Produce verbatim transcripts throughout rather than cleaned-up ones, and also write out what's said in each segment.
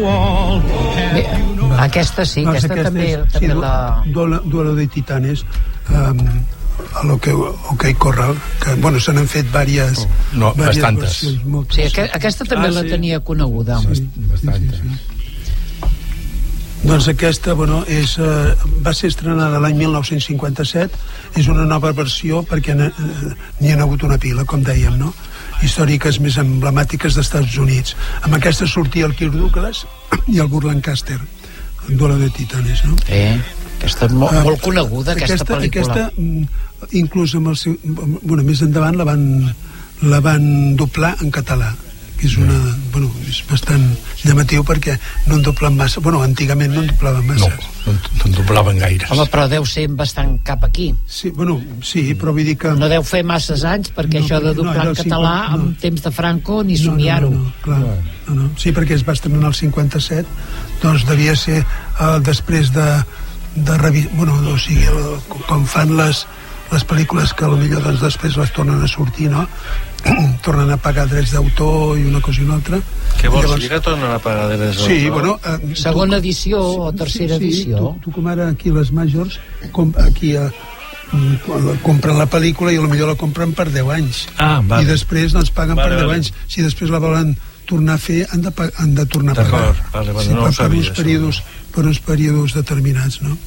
Bé, aquesta sí, doncs aquesta, aquesta també, és, també sí, la... Duelo, Duelo de Titanes, um, a lo que OK Corral, que bueno, se n'han fet diverses, oh, no, diverses bastantes. versions, moltes. Sí, aqu aquesta també ah, la sí. tenia coneguda. Sí, bastantes. Sí, sí, sí. Doncs aquesta, bueno, és, uh, va ser estrenada l'any mil nou-cents cinquanta-set, és una nova versió perquè n'hi ha hagut una pila, com dèiem, no? Històriques més emblemàtiques dels Estats Units. Amb aquesta sortia el Kirk Douglas i el Burt Lancaster, el Duelo de Titanes, no? Eh, aquesta és molt, molt coneguda, aquesta, aquesta pel·lícula. Aquesta, inclús amb el seu, bueno, més endavant la van, la van doblar en català, que és una, bueno, és bastant llamatiu perquè no en doblen massa, bueno, antigament no en doblaven massa. No, no, no en doblaven gaires. Home, però deu ser bastant cap aquí. Sí, bueno, sí, però vull dir que... No deu fer masses anys, perquè no, això de doblar no, en català cinquanta, no. en temps de Franco ni no, somiar-ho. No, no, no, clar, no, no. Sí, perquè es va estrenar el cinquanta-set, doncs devia ser uh, després de, de revi... bueno, o sigui, com fan les, les pel·lícules que potser doncs, després les tornen a sortir, no? Tornen a pagar drets d'autor i una cosa i una altra. Què vols llavors... dir que tornen a pagar drets d'autor? Sí, bueno... Eh, Segona tu, edició o tercera sí, sí, edició. Tu, tu com ara aquí les majors, com, aquí a, compren la pel·lícula i potser la compren per deu anys. Ah, vale. I després doncs paguen vale, per deu vale. anys. Si després la volen tornar a fer, han de, han de tornar a pagar. Vale, vale, sí, no per, per, uns períodos, per uns períodes determinats, no?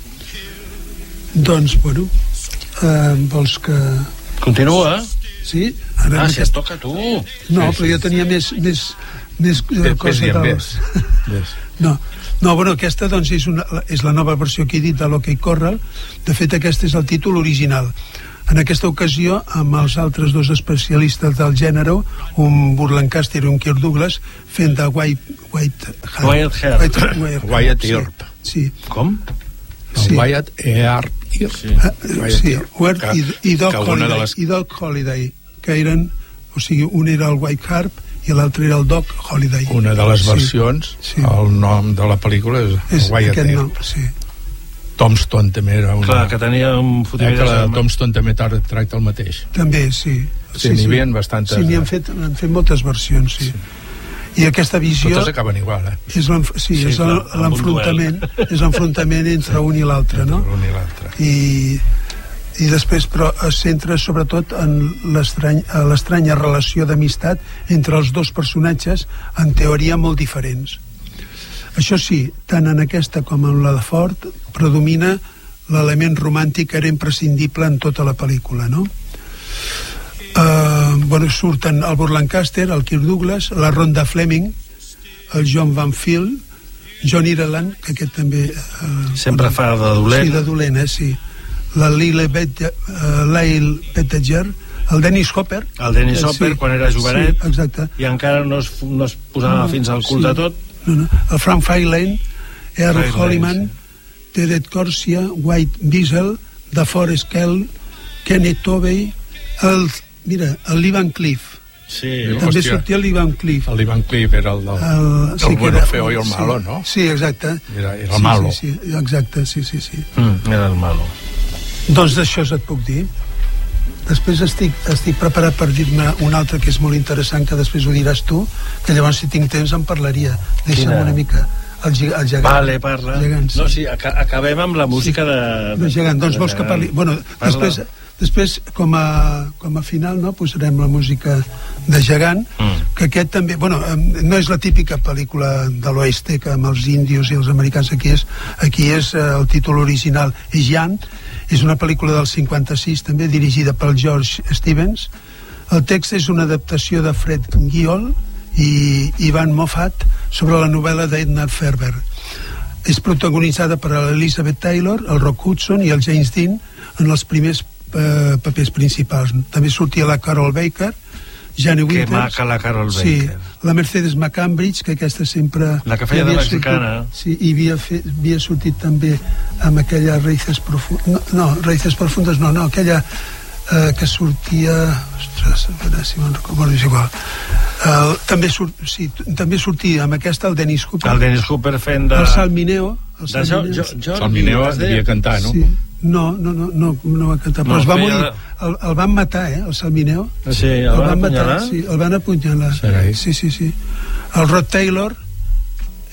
Doncs, bueno, eh, vols que... Continua, eh? Sí? Ara ah, si et toca a tu. No, però jo tenia més, més, més eh, cosa dels... No, no, bueno, aquesta doncs és, una, és la nova versió que he dit de l'Ok Corral. De fet, aquest és el títol original. En aquesta ocasió, amb els altres dos especialistes del gènere, un Burt Lancaster i un Kirk Douglas, fent de White... White Wyatt Earp. Wyatt, Wyatt Earp. Sí. Com? Sí. Wyatt Earp. Sí, uh, sí. Wyatt i, i, Doc Holiday, les... i Doc Holiday, que eren, o sigui, un era el White Harp i l'altre era el Doc Holiday. Una de les versions, sí, sí. El nom de la pel·lícula és, és Wyatt Earp. Nom, sí. Tombstone també era una... Clar, que tenia un fotografia... Eh, que la Tombstone també tracta el mateix. També, sí. Sí, sí, n'hi havia bastantes... Sí, n'hi han fet, han fet moltes versions, sí. sí. I aquesta visió... Totes acaben igual, eh? És sí, sí, és l'enfrontament és l'enfrontament entre un i l'altre, no? Un i l'altre. I, i després, però, es centra sobretot en l'estranya relació d'amistat entre els dos personatges, en teoria molt diferents. Això sí, tant en aquesta com en la de Ford, predomina l'element romàntic que era imprescindible en tota la pel·lícula, no? Uh, bueno, surten el Burt Lancaster, el Kirk Douglas, la Rhonda Fleming, el John Van Field, John Ireland, que aquest també... Uh, sempre fa de dolent. Sí, de dolent, eh, sí. La Lyle Pettiger, el Dennis Hopper. El Dennis Hopper, sí, quan era jovenet. Sí, exacte. I encara no es, no es posava no, fins al cul sí. de tot. No, no. El Frank Fairlane, Earl Holliman, sí. Tedet Corsia, White Diesel, DeForest Kell, Kenneth Tovey, el... Mira, el Lee Van Cleef. Sí, també hòstia, sortia el Lee Van Cleef. El Lee Van Cleef era el del, el, del sí, bueno, era, feo i el malo, sí, no? Sí, exacte. Era, era el sí, malo. Sí, sí, exacte, sí, sí, sí. Mm, era el malo. Doncs d'això et puc dir. Després estic, estic preparat per dir-ne un altre que és molt interessant, que després ho diràs tu, que llavors si tinc temps en parlaria. Deixa'm una mica... El, gig, el gegant. Vale, parla. Gegant, sí. No, sí, aca acabem amb la música sí. de... de gegant. Doncs vols que parli... Bueno, parla. després... Després, com a, com a final, no, posarem la música de Gegant, mm. que aquest també... Bueno, no és la típica pel·lícula de l'oeste, que amb els índios i els americans aquí és... Aquí és el títol original, és Jan. És una pel·lícula del cinquanta-sis, també, dirigida pel George Stevens. El text és una adaptació de Fred Guiol i Ivan Moffat sobre la novel·la d'Edna Ferber. És protagonitzada per l'Elizabeth Taylor, el Rock Hudson i el James Dean en els primers papers principals. També sortia la Carol Baker, Jane Winters. Que maca la Carol Baker. Sí, la Mercedes McCambridge, que aquesta sempre... La que feia de mexicana. Sortit, sí, i havia, fet, havia sortit també amb aquella Raíces Profundas... No, no, Raíces Profundas no, no, aquella eh, que sortia... Ostres, a veure si me'n recordo, és igual. Uh, també, surt, sí, també sortia amb aquesta el Dennis Hopper. El Dennis Hopper fent de... El Salmineo. El Salmineo, jo, jo, Salmineo devia cantar, no? Sí. No, no, no, no, no va cantar, però no, es va morir, el, el van matar, eh, el Salmineo. Sí, el, el van apunyalar? Sí, el van apunyalar. Sí, sí, sí. El Rod Taylor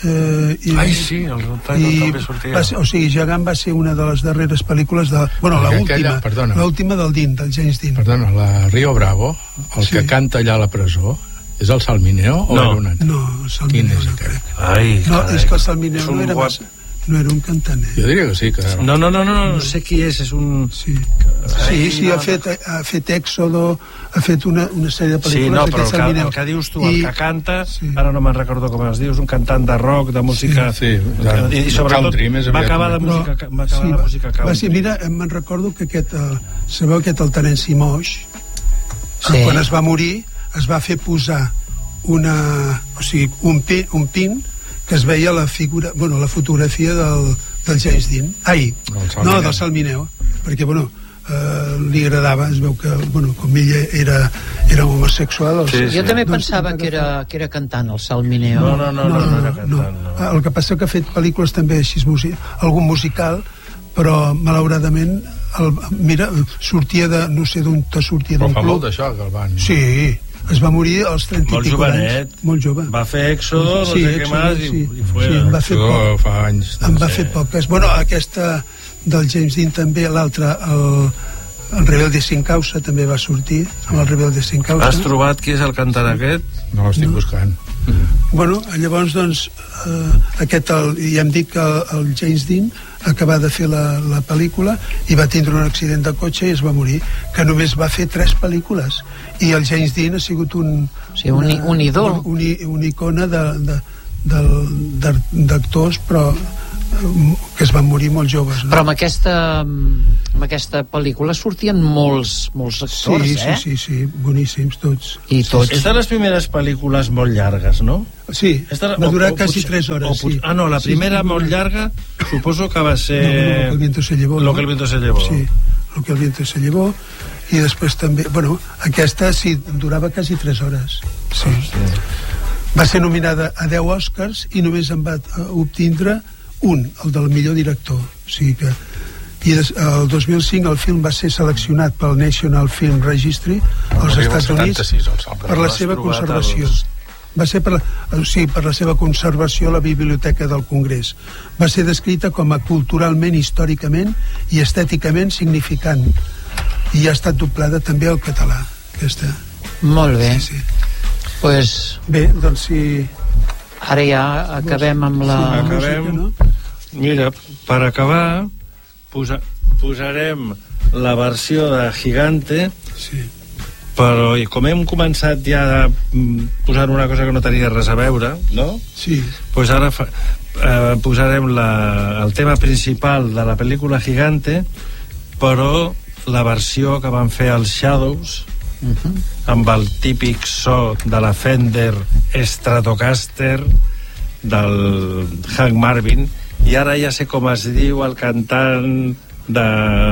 Eh, i, Ai, sí, el Tyler també sortia. Va ser, o sigui, Gegant va ser una de les darreres pel·lícules de... Bueno, l'última, l'última del Dean, del James Dean. Perdona, la Rio Bravo, el sí. que canta allà a la presó, és el Salmineo o no. era un altre? No, el Salmineo no crec. Ai, no, és que el Salmineo no era massa... No era un cantant. Jo diria que sí. Que... No, no, no, no, no, no sé qui és, és un... Sí, sí, sí ha, fet, ha fet Éxodo, ha fet una, una sèrie de pel·lícules. Sí, no, però el que, el que dius tu, el I... que canta, sí. ara no me'n recordo com es diu, és un cantant de rock, de música... Sí, sí de, i, i sobretot country, va acabar de música, va acabar sí, de música country. Va ser, mira, me'n recordo que aquest, uh, sabeu aquest el Terenci Moix, sí. quan es va morir, es va fer posar una, o sigui, un, pi, un pin que es veia la figura, bueno, la fotografia del, del James Dean. Ai, no, del Salmineo, perquè, bueno, eh, li agradava, es veu que, bueno, com ella era, era homosexual... Sí, sí. Jo també doncs, pensava que era, que era cantant, el Salmineo. No, no, no, no, no, no era cantant. No. No. El que passa que ha fet pel·lícules també així, algun musical, però malauradament el, mira, sortia de, no sé d'on sortia d'un club. Però fa molt d'això que el van... Sí, es va morir als trenta molt i pico jovenet, anys. Molt jove. Va fer Éxodo, no sí, sé què més, sí, i, i fuera. Sí, em va fer poc. Fa anys. Em va fer poques. Bueno, aquesta del James Dean també, l'altra, el, el Rebelde sin causa, també va sortir, amb el Rebelde sin causa. Has trobat qui és el cantant aquest? No l'estic no. buscant. Bueno, llavors, doncs, eh, aquest, el, ja em dic que el, el James Dean acabar de fer la, la pel·lícula i va tindre un accident de cotxe i es va morir, que només va fer tres pel·lícules, i el James Dean ha sigut un... Sí, un, una, un ídol. Un, un, un icona d'actors, però que es van morir molt joves, no? Però amb aquesta, amb aquesta pel·lícula sortien molts, molts actors, sí, eh? Sí, sí, sí, boníssims tots. I tots. És de les primeres pel·lícules molt llargues, no? Sí, Esta, va durar o, o, quasi potser, tres hores, o, sí. Ah, no, la primera sí, sí, molt llarga suposo que va ser... No, no, lo que el viento se llevó. Lo que el viento se llevó. Sí, lo que el viento se llevó. I després també... Bueno, aquesta sí, durava quasi tres hores. Sí. Oh, sí. Va ser nominada a deu Oscars i només en va obtindre un, el del millor director. O sigui que... I des, el dos mil cinc el film va ser seleccionat pel National Film Registry als Estats Units per la seva conservació. Va ser per la, o sigui, per la seva conservació a la Biblioteca del Congrés. Va ser descrita com a culturalment, històricament i estèticament significant. I ha estat doblada també al català. Aquesta. Molt bé. Sí, sí. Pues... Bé, doncs si... Ara ja acabem amb la... Sí, acabem. Música, no? Mira, per acabar, posa, posarem la versió de Gigante, sí. Però com hem començat ja a posar una cosa que no tenia res a veure, no? Sí. Pues ara fa, eh, posarem la, el tema principal de la pel·lícula Gigante, però la versió que van fer els Shadows, uh-huh. amb el típic so de la Fender Stratocaster del Hank Marvin, i ara ja sé com es diu el cantant de...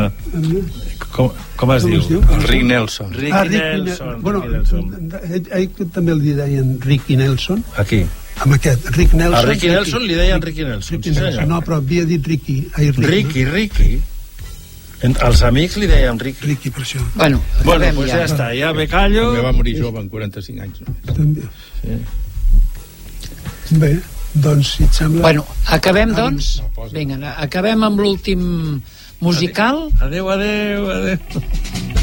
Com, com es com diu? Es diu? Rick Nelson. Ricky ah, Rick Nelson. Bueno, Ricky Nelson. Ell també li deien Ricky Nelson. Aquí. Amb aquest, Rick Nelson. A Ricky Nelson li deien Ricky Nelson. Ricky sí, Nelson. No, però havia dit Ricky. Ai, Rick, Ricky, no? Ricky. Els amics li deien Ricky. Ricky, per això. Bueno, bueno pues ja, ja està, ja me callo. També va morir jove, amb quaranta-cinc anys. No? També. Sí. Bé, doncs, si et sembla... Bueno, acabem, doncs? Vinga, acabem amb l'últim musical. Adéu, adéu, adéu.